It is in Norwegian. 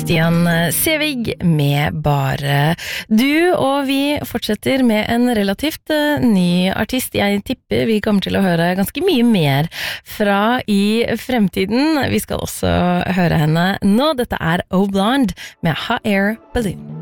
Stian Sevig med Bare du, og vi fortsetter med en relativt ny artist. Jeg tipper vi kommer til å høre ganske mye mer fra i fremtiden. Vi skal også høre henne nå. Dette Oblond med Hot Air Balloon.